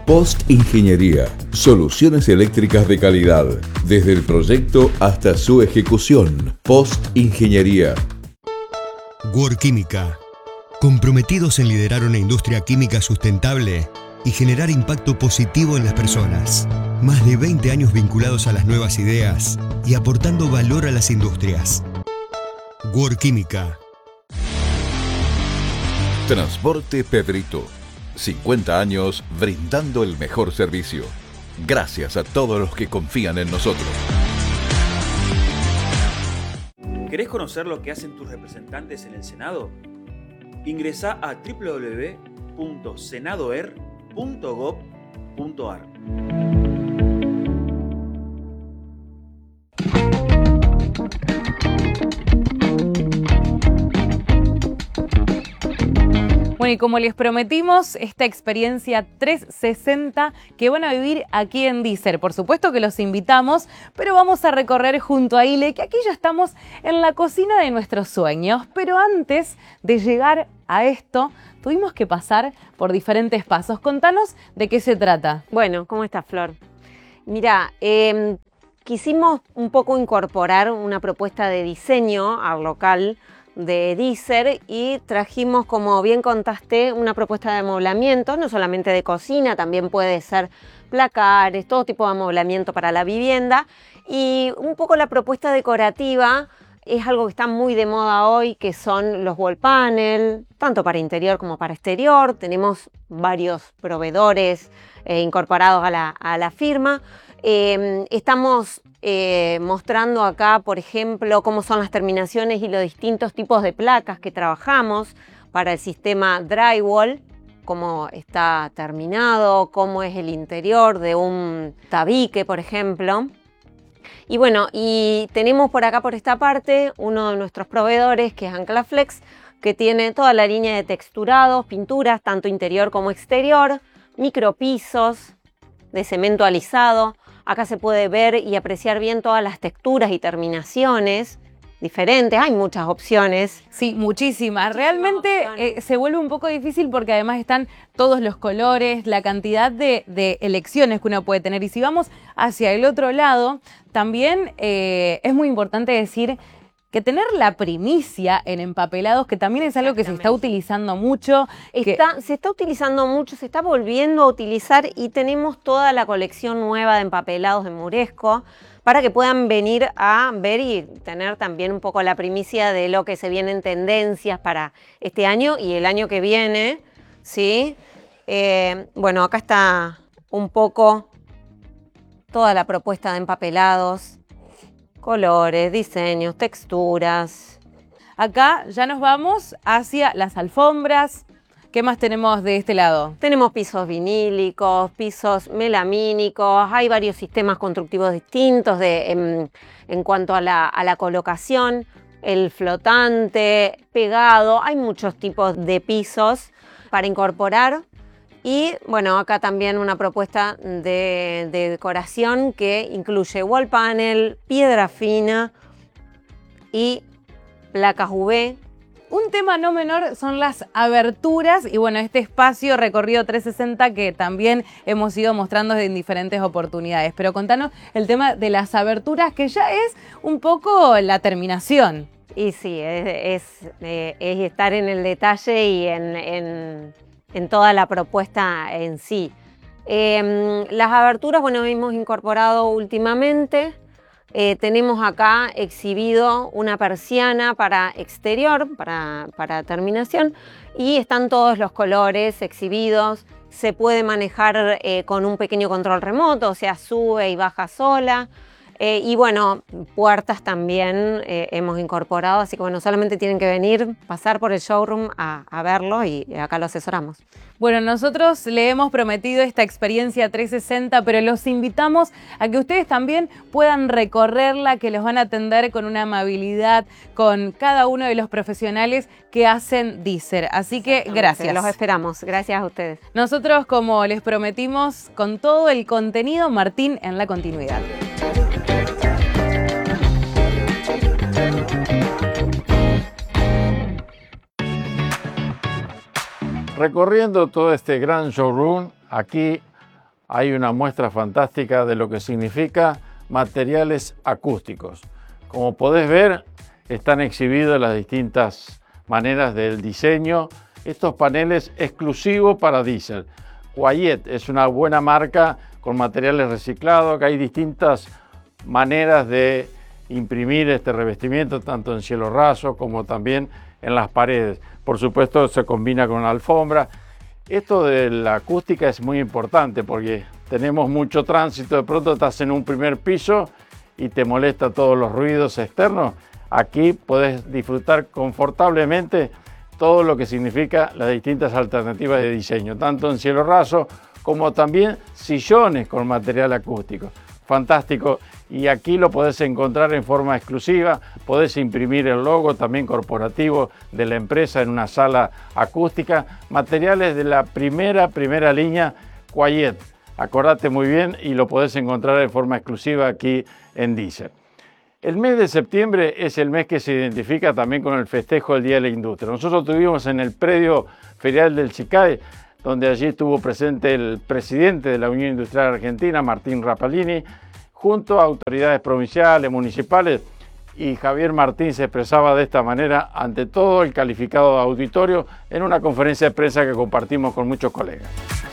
Post Ingeniería, soluciones eléctricas de calidad, desde el proyecto hasta su ejecución. Post Ingeniería. Worquímica, comprometidos en liderar una industria química sustentable y generar impacto positivo en las personas. Más de 20 años vinculados a las nuevas ideas y aportando valor a las industrias. Worquímica. Transporte Pedrito. 50 años brindando el mejor servicio. Gracias a todos los que confían en nosotros. ¿Querés conocer lo que hacen tus representantes en el Senado? Ingresá a www.senadoer.gov.ar. Bueno, y como les prometimos, esta experiencia 360 que van a vivir aquí en Deezer. Por supuesto que los invitamos, pero vamos a recorrer junto a Ile, que aquí ya estamos en la cocina de nuestros sueños. Pero antes de llegar a esto, tuvimos que pasar por diferentes pasos. Contanos de qué se trata. Bueno, ¿cómo estás, Flor? Mira, quisimos un poco incorporar una propuesta de diseño al local de Deezer y trajimos, como bien contaste, una propuesta de amoblamiento, no solamente de cocina, también puede ser placares, todo tipo de amoblamiento para la vivienda. Y un poco la propuesta decorativa es algo que está muy de moda hoy, que son los wall panel, tanto para interior como para exterior. Tenemos varios proveedores incorporados a la firma. Estamos mostrando acá, por ejemplo, cómo son las terminaciones y los distintos tipos de placas que trabajamos para el sistema drywall, cómo está terminado, cómo es el interior de un tabique, por ejemplo. Y bueno, y tenemos por acá, por esta parte, uno de nuestros proveedores, que es Anclaflex, que tiene toda la línea de texturados, pinturas, tanto interior como exterior, micropisos de cemento alisado. Acá se puede ver y apreciar bien todas las texturas y terminaciones diferentes. Hay muchas opciones. Sí, muchísimas. Realmente se vuelve un poco difícil porque además están todos los colores, la cantidad de elecciones que uno puede tener. Y si vamos hacia el otro lado, también es muy importante decir que tener la primicia en empapelados, que también es algo que se está utilizando mucho. Se está utilizando mucho, se está volviendo a utilizar y tenemos toda la colección nueva de empapelados de Muresco para que puedan venir a ver y tener también un poco la primicia de lo que se vienen tendencias para este año y el año que viene, ¿sí? Bueno, acá está un poco toda la propuesta de empapelados. Colores, diseños, texturas. Acá ya nos vamos hacia las alfombras. ¿Qué más tenemos de este lado? Tenemos pisos vinílicos, pisos melamínicos, hay varios sistemas constructivos distintos en cuanto a la colocación, el flotante, pegado, hay muchos tipos de pisos para incorporar. Y bueno, acá también una propuesta de decoración que incluye wall panel, piedra fina y placas UV. Un tema no menor son las aberturas y bueno, este espacio recorrido 360 que también hemos ido mostrando en diferentes oportunidades. Pero contanos el tema de las aberturas, que ya es un poco la terminación. Y sí, es estar en el detalle y en toda la propuesta en sí. Las aberturas, bueno, hemos incorporado últimamente. Tenemos acá exhibido una persiana para exterior, para terminación, y están todos los colores exhibidos. Se puede manejar con un pequeño control remoto, o sea, sube y baja sola. Y bueno, puertas también hemos incorporado, así que bueno, solamente tienen que venir, pasar por el showroom a verlo y acá lo asesoramos. Bueno, nosotros le hemos prometido esta experiencia 360, pero los invitamos a que ustedes también puedan recorrerla, que los van a atender con una amabilidad, con cada uno de los profesionales que hacen Deezer. Así que gracias. Los esperamos. Gracias a ustedes. Nosotros, como les prometimos, con todo el contenido, Martín en la continuidad. Recorriendo todo este gran showroom, aquí hay una muestra fantástica de lo que significa materiales acústicos. Como podés ver, están exhibidas las distintas maneras del diseño. Estos paneles exclusivos para diésel. Quayet es una buena marca con materiales reciclados, que hay distintas maneras de imprimir este revestimiento, tanto en cielo raso como también en las paredes. Por supuesto, se combina con la alfombra. Esto de la acústica es muy importante porque tenemos mucho tránsito, de pronto estás en un primer piso y te molesta todos los ruidos externos. Aquí puedes disfrutar confortablemente todo lo que significa las distintas alternativas de diseño, tanto en cielo raso como también sillones con material acústico. Fantástico, y aquí lo podés encontrar en forma exclusiva, podés imprimir el logo también corporativo de la empresa en una sala acústica, materiales de la primera línea Quayet. Acordate muy bien y lo podés encontrar en forma exclusiva aquí en Deezer. El mes de septiembre es el mes que se identifica también con el festejo del Día de la Industria. Nosotros tuvimos en el predio ferial del SICAE, donde allí estuvo presente el presidente de la Unión Industrial Argentina, Martín Rapalini, junto a autoridades provinciales, municipales, y Javier Martín se expresaba de esta manera ante todo el calificado auditorio en una conferencia de prensa que compartimos con muchos colegas.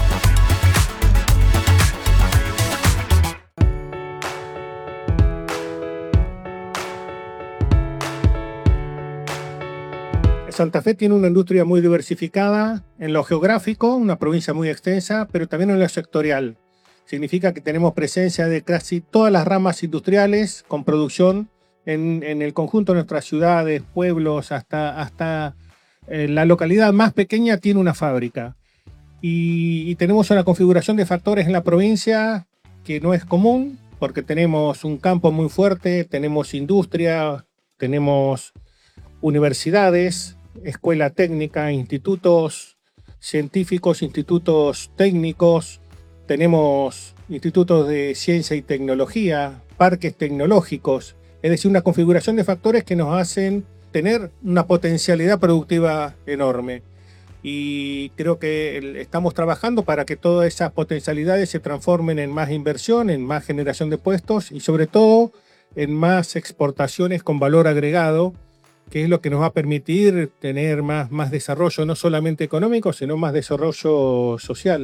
Santa Fe tiene una industria muy diversificada en lo geográfico, una provincia muy extensa, pero también en lo sectorial. Significa que tenemos presencia de casi todas las ramas industriales con producción en el conjunto de nuestras ciudades, pueblos, hasta la localidad más pequeña tiene una fábrica. Y tenemos una configuración de factores en la provincia que no es común, porque tenemos un campo muy fuerte, tenemos industria, tenemos universidades, escuela técnica, institutos científicos, institutos técnicos, tenemos institutos de ciencia y tecnología, parques tecnológicos, es decir, una configuración de factores que nos hacen tener una potencialidad productiva enorme. Y creo que estamos trabajando para que todas esas potencialidades se transformen en más inversión, en más generación de puestos y sobre todo en más exportaciones con valor agregado, que es lo que nos va a permitir tener más desarrollo, no solamente económico, sino más desarrollo social.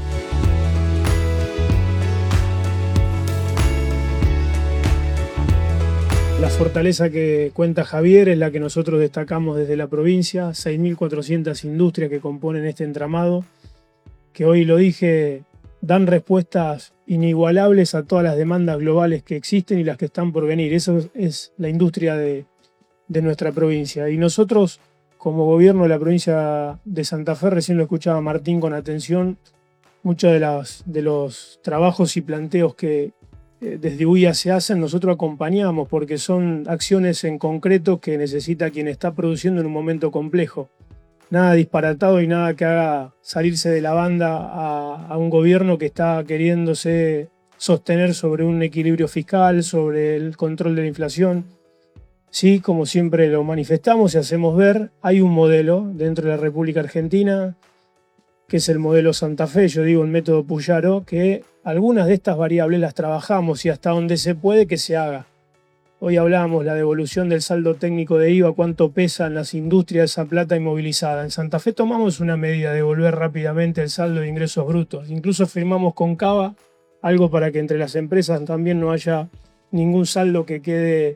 La fortaleza que cuenta Javier es la que nosotros destacamos desde la provincia, 6.400 industrias que componen este entramado, que hoy lo dije, dan respuestas inigualables a todas las demandas globales que existen y las que están por venir. Eso es la industria de nuestra provincia. Y nosotros, como gobierno de la provincia de Santa Fe, recién lo escuchaba Martín con atención, muchos de los trabajos y planteos que desde UIA se hacen, nosotros acompañamos porque son acciones en concreto que necesita quien está produciendo en un momento complejo. Nada disparatado y nada que haga salirse de la banda a un gobierno que está queriéndose sostener sobre un equilibrio fiscal, sobre el control de la inflación. Sí, como siempre lo manifestamos y hacemos ver, hay un modelo dentro de la República Argentina, que es el modelo Santa Fe, yo digo el método Puyaro, que algunas de estas variables las trabajamos y hasta donde se puede que se haga. Hoy hablábamos la devolución del saldo técnico de IVA, cuánto pesa en las industrias esa plata inmovilizada. En Santa Fe tomamos una medida de devolver rápidamente el saldo de ingresos brutos. Incluso firmamos con Cava algo para que entre las empresas también no haya ningún saldo que quede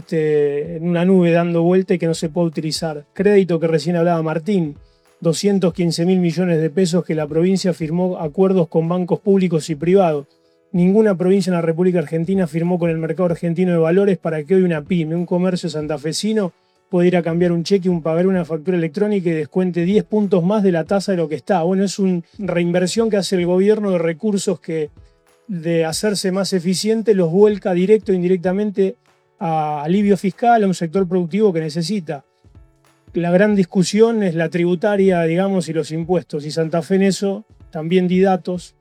en una nube dando vuelta y que no se pueda utilizar. Crédito que recién hablaba Martín, 215.000 millones de pesos que la provincia firmó acuerdos con bancos públicos y privados. Ninguna provincia en la República Argentina firmó con el mercado argentino de valores para que hoy una pyme, un comercio santafesino, pueda ir a cambiar un cheque, pagar una factura electrónica y descuente 10 puntos más de la tasa de lo que está. Bueno, es una reinversión que hace el gobierno de recursos que, de hacerse más eficiente, los vuelca directo e indirectamente a alivio fiscal, a un sector productivo que necesita. La gran discusión es la tributaria, digamos, y los impuestos. Y Santa Fe en eso también di datos.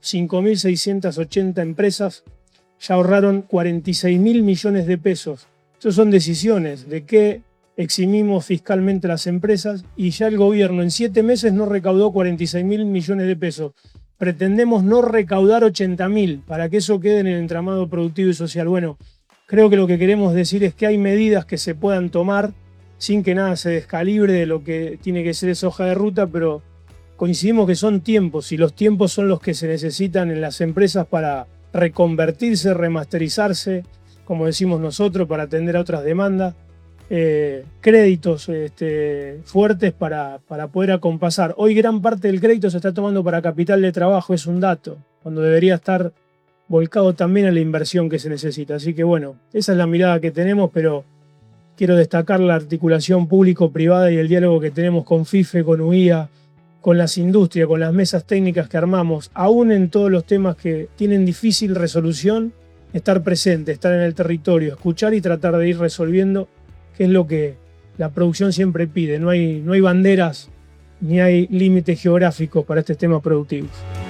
5.680 empresas ya ahorraron 46.000 millones de pesos. Esas son decisiones de que eximimos fiscalmente a las empresas y ya el gobierno en 7 meses no recaudó 46.000 millones de pesos. pretendemos no recaudar 80.000 para que eso quede en el entramado productivo y social. Bueno, creo que lo que queremos decir es que hay medidas que se puedan tomar sin que nada se descalibre de lo que tiene que ser esa hoja de ruta, pero coincidimos que son tiempos y los tiempos son los que se necesitan en las empresas para reconvertirse, remasterizarse, como decimos nosotros, para atender a otras demandas. Créditos fuertes para poder acompasar. Hoy gran parte del crédito se está tomando para capital de trabajo, es un dato, cuando debería estar volcado también a la inversión que se necesita. Así que bueno, esa es la mirada que tenemos, pero quiero destacar la articulación público-privada y el diálogo que tenemos con FIFE, con UIA, con las industrias, con las mesas técnicas que armamos, aún en todos los temas que tienen difícil resolución, estar presente, estar en el territorio, escuchar y tratar de ir resolviendo, que es lo que la producción siempre pide. No hay banderas ni hay límites geográficos para estos temas productivos.